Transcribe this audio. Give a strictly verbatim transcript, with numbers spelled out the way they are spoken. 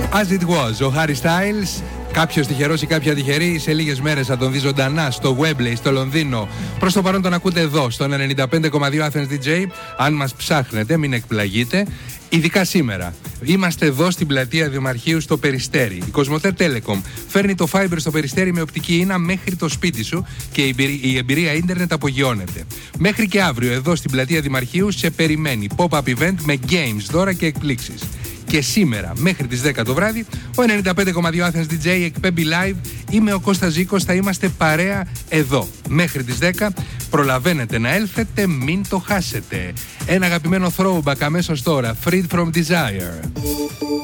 As It Was, ο Harry Styles. Κάποιος τυχερός ή κάποια τυχερή, σε λίγες μέρες θα τον δει ζωντανά στο Wembley, στο Λονδίνο. Προς το παρόν τον ακούτε εδώ, στον ενενήντα πέντε κόμμα δύο Athens ντι τζέι. Αν μας ψάχνετε, μην εκπλαγείτε. Ειδικά σήμερα. Είμαστε εδώ στην πλατεία Δημαρχείου στο Περιστέρι. Η Κοσμοτέ Telecom φέρνει το Fiber στο Περιστέρι με οπτική ίνα μέχρι το σπίτι σου και η εμπειρία ίντερνετ απογειώνεται. Μέχρι και αύριο εδώ στην πλατεία Δημαρχείου σε περιμένει pop-up event με games, δώρα και εκπλήξεις. Και σήμερα μέχρι τις δέκα το βράδυ ο ενενήντα πέντε κόμμα δύο Athens ντι τζέι εκπέμπει live. Είμαι ο Κώστας Ζήκος, θα είμαστε παρέα εδώ μέχρι τις δέκα. Προλαβαίνετε να έλθετε, μην το χάσετε. Ένα αγαπημένο throwback αμέσως τώρα, Freed from Desire.